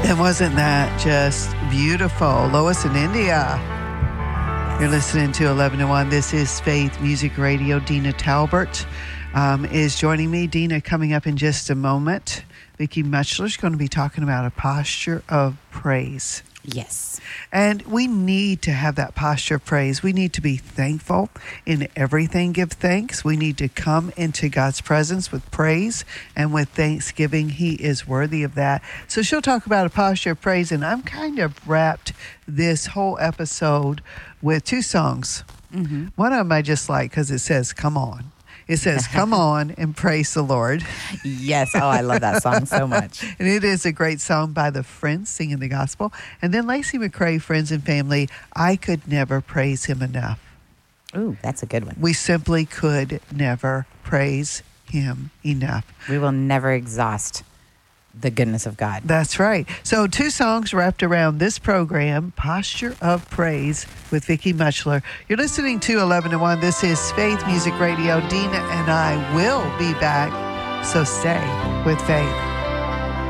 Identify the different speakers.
Speaker 1: And wasn't that just beautiful? Lois and India. You're listening to 11 to 1. This is Faith Music Radio. Dina Talbert is joining me. Dina, coming up in just a moment. Vicki Muchler is going to be talking about a posture of praise.
Speaker 2: Yes.
Speaker 1: And we need to have that posture of praise. We need to be thankful in everything. Give thanks. We need to come into God's presence with praise and with thanksgiving. He is worthy of that. So she'll talk about a posture of praise. And I'm kind of wrapped this whole episode with two songs. Mm-hmm. One of them I just like because it says, "Come on." It says, "Come on and praise the Lord."
Speaker 2: Yes. Oh, I love that song so much.
Speaker 1: And it is a great song by the Friends singing the gospel. And then Lacey McRae, Friends and Family, "I Could Never Praise Him Enough."
Speaker 2: Ooh, that's a good one.
Speaker 1: We simply could never praise Him enough.
Speaker 2: We will never exhaust the goodness of God.
Speaker 1: That's right. So 2 songs wrapped around this program, Posture of Praise with Vicki Muchler. You're listening to 11 to 1. This is Faith Music Radio. Dina and I will be back. So stay with Faith.